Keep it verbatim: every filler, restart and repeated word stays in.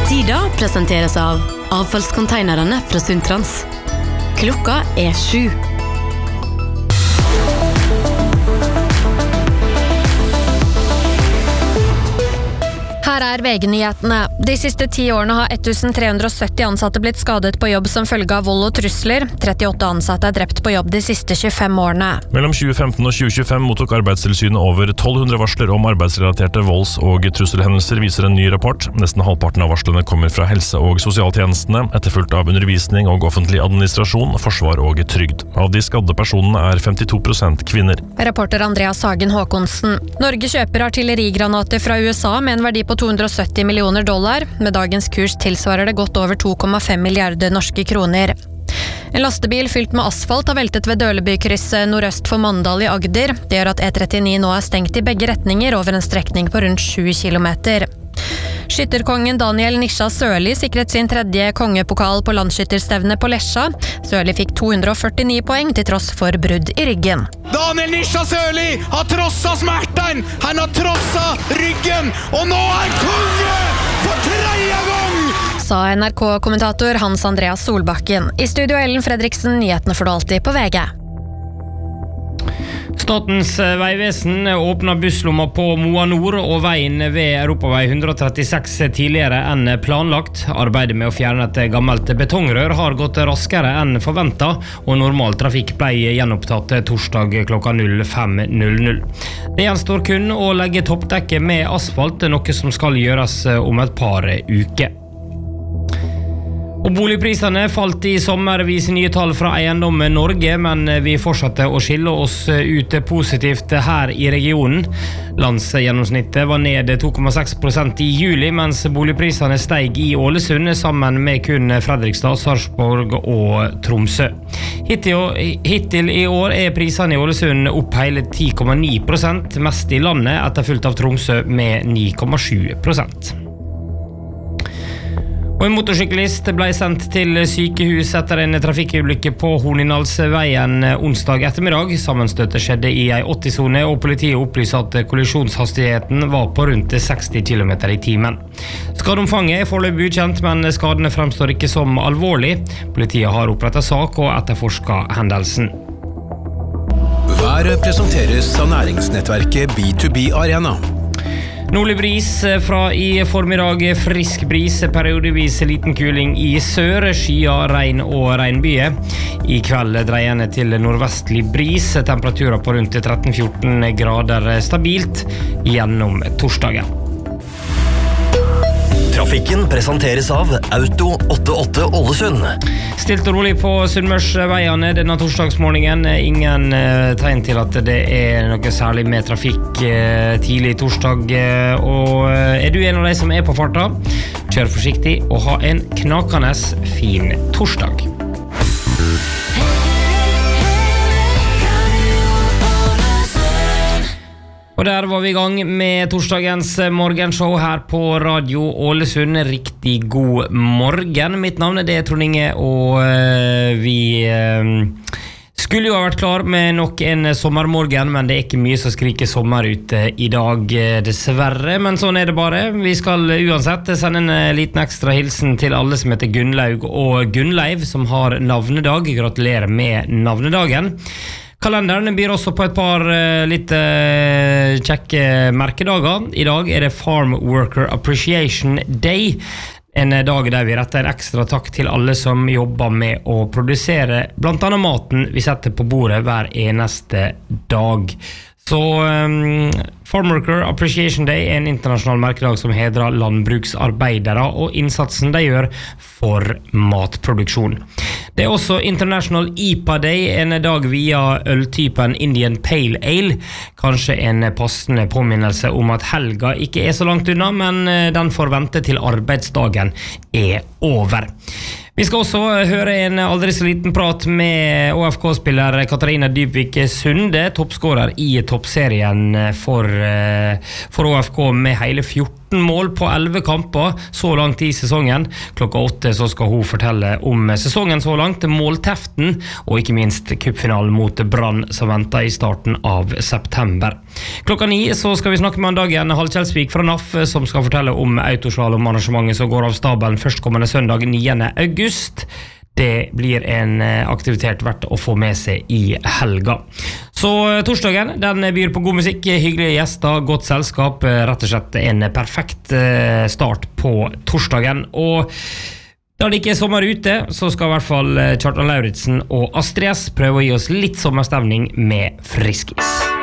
Tida presenteres av avfallskonteinerne fra Sundtrans. Klokka er sju. Her er V G-nyhetene. De siste ti årene har tretten hundre sytti ansatte blitt skadet på jobb som følge av vold og trusler. trettiåtte ansatte er drept på jobb de siste tjuefem årene. Mellom tjue femten og tjue tjuefem mottok Arbeidstilsynet over tolv hundre varsler om arbeidsrelaterte volds- og trusselhendelser, viser en ny rapport. Nesten halvparten av varslene kommer fra helse- og sosialtjenestene, etterfulgt av undervisning og offentlig administrasjon, forsvar og trygd. Av de skadde personene er femtito prosent kvinner. Reporter Andreas Hagen Håkonsen. Norge kjøper artillerigranater fra U S A med en verdi på to hundre sytti millioner dollar. Med dagens kurs tilsvarer det godt over to komma fem milliarder norske kroner. En lastebil fylt med asfalt har veltet ved Dølebykrysset nordøst for Mandal i Agder. Det gjør at E trettini nå er stengt i begge retninger over en strekning på rundt sju kilometer. Skytterkongen Daniel Nisha Sørli sikret sin tredje kongepokal på landsskytterstevne på Lesja. Sørli fikk to hundre førtini poeng til tross for brudd i ryggen. Daniel Nisha Sørli har trosset smerten, han har trosset ryggen, og nå er han konge for tredje gang! Sa N R K-kommentator Hans Andreas Solbakken. I studio Ellen Fredriksen, nyhetene får du alltid på V G. Statens vegvesen åpner busslomma på Moa Nord og veien ved Europavei ett hundre trettiseks tidligere enn planlagt. Arbeidet med å fjerne et gammelt betongrør har gått raskere enn forventet, og normal trafikk ble gjenopptatt torsdag klokka fem null null. Det gjenstår kun å legge toppdekket med asfalt, noe som skal gjøres om et par uker. Og boligprisene falt i sommer, viser nye tall fra Eiendom Norge, men vi fortsatte å skille oss ut positivt her i regionen. Landsgjennomsnittet var ned to komma seks prosent i juli, mens boligprisene steg i Ålesund sammen med kun Fredrikstad, Sarpsborg og Tromsø. Hittil, hittil i år er prisene i Ålesund opp hele ti komma ni prosent, mest i landet, etterfulgt av Tromsø med ni komma sju prosent. Og en motorsyklist ble sendt til sykehus etter en trafikkulykke på Hornindalsveien onsdag ettermiddag. Sammenstøtet skjedde i en åtti-sone, og politiet opplyser at kollisjonshastigheten var på rundt seksti kilometer i timen. Skadeomfanget er foreløpig ukjent, men skadene fremstår ikke som alvorlig. Politiet har opprettet sak og etterforsket hendelsen. Været presenteres av næringsnettverket B to B Arena. Nordlig bris fra i formiddag, frisk bris, periodevis liten kuling i sør, skya, regn og regnbye. I kveld dreiende til nordvestlig bris, temperaturer på rundt tretten til fjorten grader stabilt gjennom torsdagen. Trafikken presenteres av Auto åttiåtte Ålesund. Stilt og rolig på Sunnmørsveiene denne torsdagsmorgenen. Ingen eh, tegn til at det er noe særlig med trafikk eh, tidlig torsdag. Eh, og er du en av de som er på farta, kjør forsiktig og ha en knakende fin torsdag. Og der var vi i gang med torsdagens morgenshow her på Radio Ålesund. Riktig god morgen. Mitt navn er det Trond Inge, og uh, vi uh, skulle jo ha vært klar med nok en sommermorgen, men det er ikke mye som skriker sommer ute i dag, dessverre. Men sånn er det bare. Vi skal uansett sende en liten ekstra hilsen til alle som heter Gunnlaug og Gunnleiv, som har navnedag. Gratulerer med navnedagen. Kalenderen byr også på et par uh, litt uh, kjekke merkedager. I dag er det Farm Worker Appreciation Day, en dag der vi retter en ekstra takk til alle som jobber med å produsere blant annet maten vi setter på bordet hver eneste dag. Så um, Farm Worker Appreciation Day er en internasjonal merkedag som hedrer landbruksarbeidere og innsatsen de gjør for matproduksjon. Det er også International I P A Day, en dag via øltypen Indian Pale Ale. Kanskje en passende påminnelse om at helga ikke er så langt unna, men den får vente til arbeidsdagen er over. Vi skal også høre en aldri så liten prat med Å F K-spiller Katarina Dybvik Sunde, toppskårer i toppserien for for Å F K med hele fjorten mål på elleve kamper så langt i sesongen. Klokka åtte så skal hun fortelle om sesongen så langt, målteften og ikke minst cupfinalen mot Brann som venter i starten av september. Klokka ni så skal vi snakke med Dagen Halkjelsvik fra N A F som skal fortelle om autoslalom-arrangementet som går av stabelen førstkommende søndag niende august. Det blir en aktivitet verdt å få med seg i helga. Så torsdagen, den byr på god musikk, hyggelige gjester, godt selskap, rett og slett en perfekt start på torsdagen. Og da det ikke er sommer ute, så skal i hvert fall Kjartan Lauritsen og Astrid S prøve å gi oss litt sommerstemning med Friskis.